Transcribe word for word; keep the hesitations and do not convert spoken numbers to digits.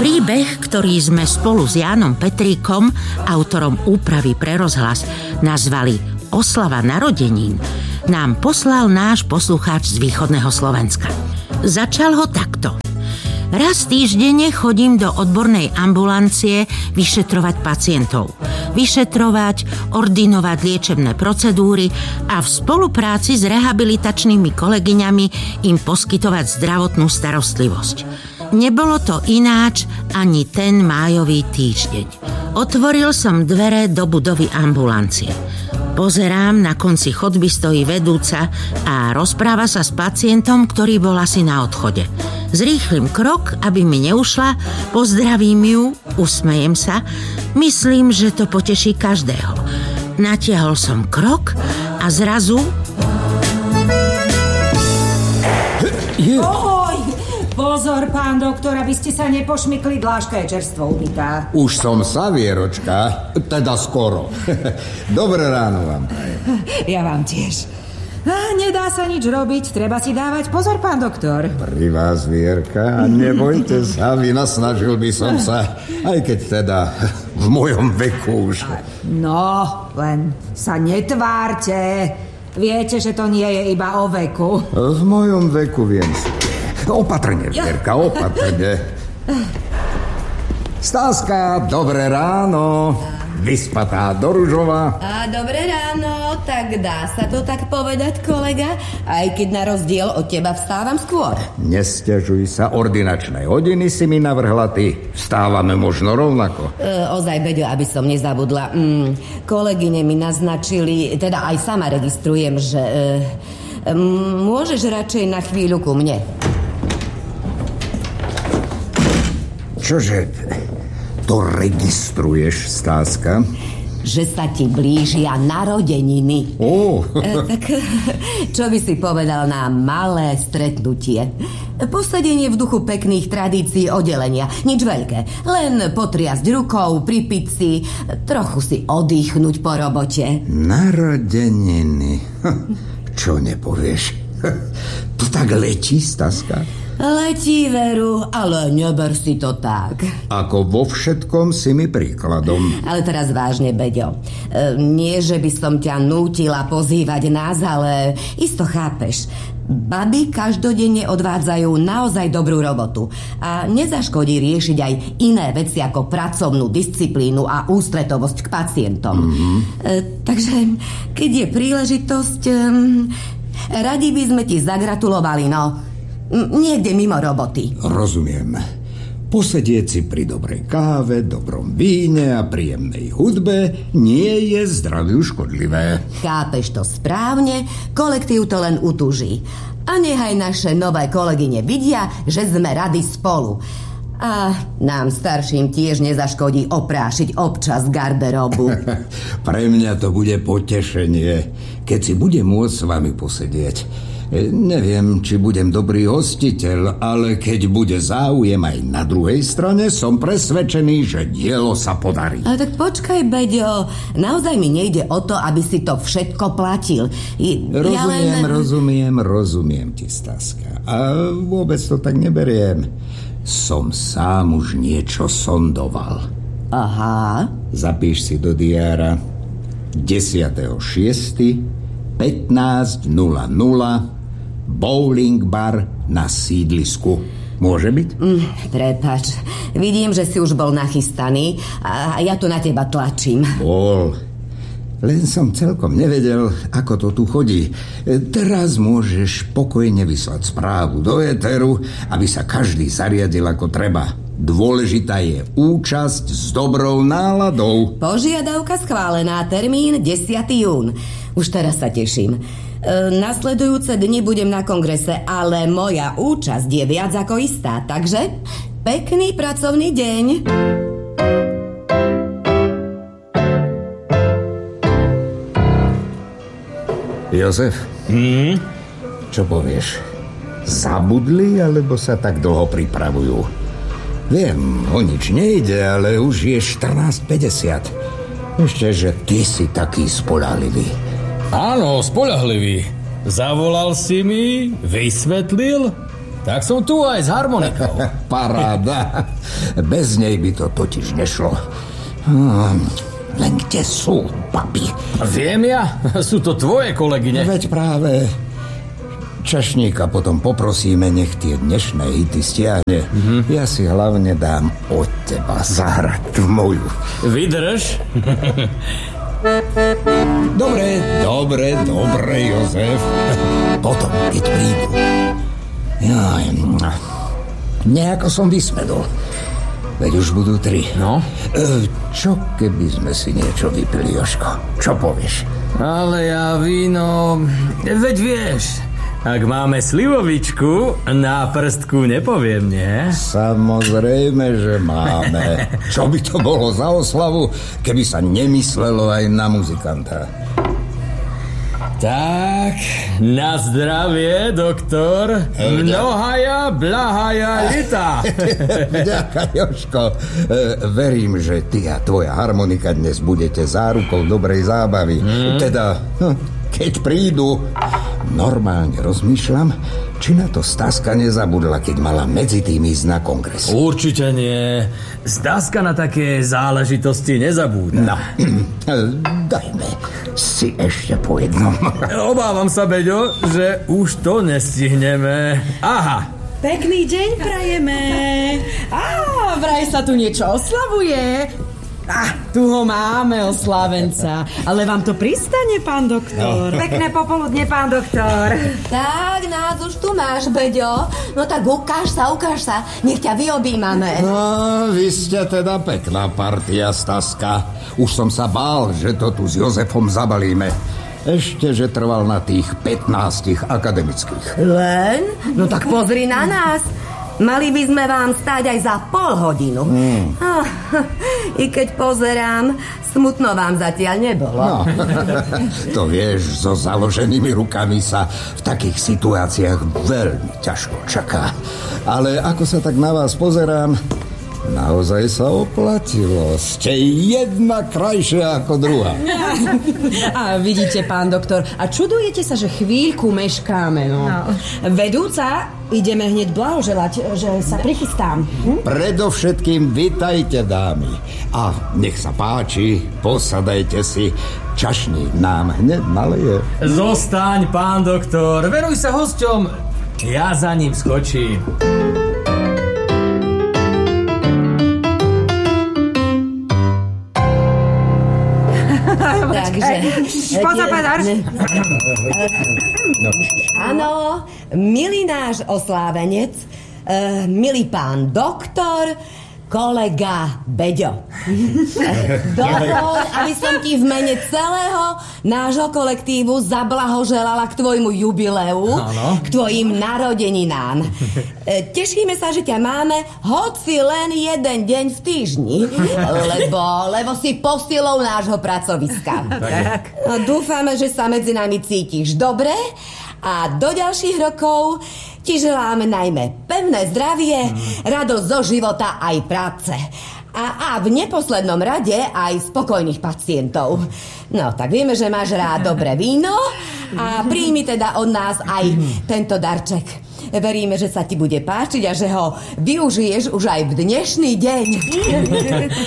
Príbeh, ktorý sme spolu s Jánom Petríkom, autorom úpravy pre rozhlas, nazvali Oslava narodenín, nám poslal náš poslucháč z východného Slovenska. Začal ho takto. Raz týždenne chodím do odbornej ambulancie vyšetrovať pacientov. Vyšetrovať, ordinovať liečebné procedúry a v spolupráci s rehabilitačnými kolegyňami im poskytovať zdravotnú starostlivosť. Nebolo to ináč ani ten májový týždeň. Otvoril som dvere do budovy ambulancie. Pozerám, na konci chodby stojí vedúca a rozpráva sa s pacientom, ktorý bol asi na odchode. Zrýchlim krok, aby mi neušla, pozdravím ju, usmejem sa, myslím, že to poteší každého. Natiahol som krok a zrazu... Ohoj! Pozor, pán doktor, aby ste sa nepošmykli, dláška je čerstvo umytá. Už som sa, Vieročka, teda skoro. Dobré ráno vám. Ja vám tiež. A nedá sa nič robiť, treba si dávať pozor, pán doktor. Pri vás, Vierka, nebojte sa, vynasnažil by som sa, aj keď teda v mojom veku už. No, len sa netvárte. Viete, že to nie je iba o veku. V mojom veku viem si. Opatrne, Vierka, opatrne. Stáska, dobré ráno. Vyspatá do ružova. A dobré ráno, tak dá sa to tak povedať, kolega? Aj keď na rozdiel od teba vstávam skôr. Nesťažuj sa, ordinačné hodiny si mi navrhla ty. Vstávame možno rovnako. E, ozaj, Beďo, aby som nezabudla. Mm, kolegyne mi naznačili, teda aj sama registrujem, že e, e, môžeš radšej na chvíľu ku mne. Čože... To registruješ, Stáska? Že sa ti blížia narodeniny. Oh. e, tak čo by si povedal na malé stretnutie? Posedenie v duchu pekných tradícií oddelenia. Nič veľké. Len potriasť rukou, pripiť si, trochu si oddychnúť po robote. Narodeniny. Čo nepovieš? To tak letí, Stáska? Letí, veru, ale neber si to tak. Ako vo všetkom si mi príkladom. Ale teraz vážne, Beďo. E, nie, že by som ťa nútila pozývať nás, ale isto chápeš. Baby každodenne odvádzajú naozaj dobrú robotu a nezaškodí riešiť aj iné veci ako pracovnú disciplínu a ústretovosť k pacientom. Mm-hmm. E, takže, keď je príležitosť, e, radi by sme ti zagratulovali, no. Niekde mimo roboty. Rozumiem. Posedieť si pri dobrej káve, dobrom víne a príjemnej hudbe nie je zdraviu škodlivé. Chápeš to správne, kolektív to len utúži. A nechaj naše nové kolegyne vidia, že sme radi spolu. A nám starším tiež nezaškodí oprášiť občas garderobu. Pre mňa to bude potešenie, keď si budem môcť s vami posedieť. Neviem, či budem dobrý hostiteľ, ale keď bude záujem aj na druhej strane, som presvedčený, že dielo sa podarí. Ale tak počkaj, Beďo, naozaj mi nejde o to, aby si to všetko platil. I, rozumiem, ja len... rozumiem, rozumiem ti, Staska. A vôbec to tak neberiem. Som sám už niečo sondoval. Aha. Zapíš si do diára desiateho šiesteho pätnásť nula nula bowling bar na sídlisku. Môže byť? Mm, prepáč, vidím, že si už bol nachystaný a ja tu na teba tlačím. Bol. Len som celkom nevedel, ako to tu chodí. Teraz môžeš pokojne vyslať správu do éteru, aby sa každý zariadil ako treba. Dôležitá je účasť s dobrou náladou. Požiadavka schválená, termín desiateho júna. Už teraz sa teším. E, nasledujúce dni budem na kongrese, ale moja účasť je viac ako istá, takže pekný pracovný deň. Jozef, hmm? Čo povieš? Zabudli, alebo sa tak dlho pripravujú? Viem, o nič nejde, ale už je štrnásť päťdesiat. Ešte, že ty si taký spoľahlivý. Áno, spoľahlivý. Zavolal si mi, vysvetlil Tak som tu aj s harmonikou. Paráda. Bez nej by to totiž nešlo. Hmm, len kde sú, papi? Viem ja, sú to tvoje kolegyne. Veď práve. Čašníka potom poprosíme, nech tie dnešné hity stiahne. Mm-hmm. Ja si hlavne dám od teba zahrať tú moju. Vydrž. Dobre, dobre, dobre, Jozef. Potom, keď prídu. Jaj, nejako som vysmedol. Veď už budú tri. No? E, čo keby sme si niečo vypili, Jožko? Čo povieš? Ale ja víno... Veď vieš... Ak máme slivovičku, na prstku nepoviem, nie? Samozrejme, že máme. Čo by to bolo za oslavu, keby sa nemyslelo aj na muzikanta? Tak, na zdravie, doktor. Mnohaja, blahaja lita. Ďakujem, Jožko. E, verím, že ty a tvoja harmonika dnes budete zárukou dobrej zábavy. Hmm. Teda... Hm. Keď prídu, normálne rozmýšľam, či na to Staska nezabudla, keď mala medzi tým ísť na kongres. Určite nie. Staska na také záležitosti nezabúda. No, dajme si ešte po jednom. Obávam sa, Beďo, že už to nestihneme. Aha. Pekný deň prajeme. Á, vraj sa tu niečo oslavuje. Ah, tu ho máme, oslávenca. Ale vám to pristane, pán doktor? No. Pekné popoludne, pán doktor. Tak, nás už tu máš, Beďo. No tak ukáž sa, ukáž sa. Nech ťa vyobímame. No, vy ste teda pekná partia, Staska. Už som sa bál, že to tu s Jozefom zabalíme. Ešte, že trval na tých pätnástich akademických. Len? No tak pozri na nás. Mali by sme vám stáť aj za pol hodinu. Mm. Oh, I keď pozerám, smutno vám zatiaľ nebolo. No, to vieš, so založenými rukami sa v takých situáciách veľmi ťažko čaká. Ale ako sa tak na vás pozerám, naozaj sa oplatilo. Ste jedna krajšia ako druhá. A vidíte, pán doktor, a čudujete sa, že chvíľku meškáme, no. no. Vedúca, ideme hneď blahoželať, že sa prichystám. Hm? Predovšetkým vitajte, dámy. A nech sa páči, posadajte si. Čašník nám hneď naleje. Zostaň, pán doktor, venuj sa hosťom. Ja za ním skočím. Takže... Pozor, pozor. Áno, milý náš oslávenec, uh, milý pán doktor, kolega Beďo. Dovol, aby som ti v mene celého nášho kolektívu zablahoželala k tvojmu jubileu, ano. K tvojim narodeninám. Tešíme sa, že ťa máme hoci len jeden deň v týždni, lebo, lebo si posilou nášho pracoviska. Tak. No, dúfame, že sa medzi nami cítiš dobre a do ďalších rokov ti želáme najmä pevné zdravie, mm. radosť zo života aj práce. A, a v neposlednom rade aj spokojných pacientov. No, tak vieme, že máš rád dobré víno a príjmi teda od nás aj tento darček. Veríme, že sa ti bude páčiť a že ho využiješ už aj v dnešný deň.